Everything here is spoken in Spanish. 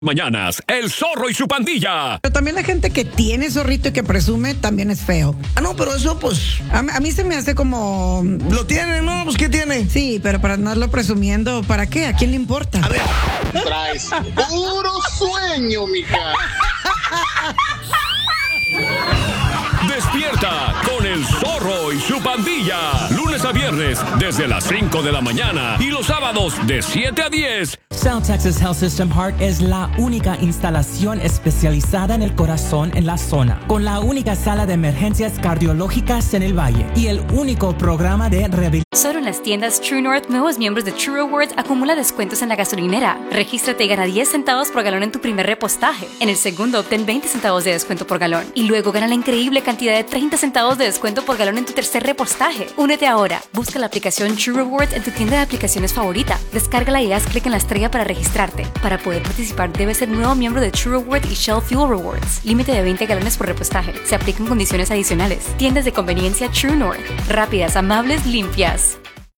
Mañanas, El Zorro y su pandilla. Pero también la gente que tiene zorrito y que presume también es feo. Ah, no, pero eso pues... A mí se me hace como... Lo tiene, ¿no? Pues ¿qué tiene? Sí, pero para andarlo presumiendo, ¿para qué? ¿A quién le importa? A ver. Traes puro sueño, mija. Despierta con El Zorro y su pandilla. Lunes a viernes desde las 5 de la mañana y los sábados de 7 a 10. South Texas Health System Heart es la única instalación especializada en el corazón en la zona, con la única sala de emergencias cardiológicas en el valle y el único programa de rehabilitación. Solo en las tiendas True North, nuevos miembros de True Rewards acumula descuentos en la gasolinera. Regístrate y gana 10 centavos por galón en tu primer repostaje. En el segundo obtén 20 centavos de descuento por galón. Y luego gana la increíble cantidad de 30 centavos de descuento por galón en tu tercer repostaje. Únete ahora. Busca la aplicación True Rewards en tu tienda de aplicaciones favorita. Descárgala y haz clic en la estrella para registrarte. Para poder participar debes ser nuevo miembro de True Rewards y Shell Fuel Rewards. Límite de 20 galones por repostaje. Se aplican condiciones adicionales. Tiendas de conveniencia True North. Rápidas, amables, limpias.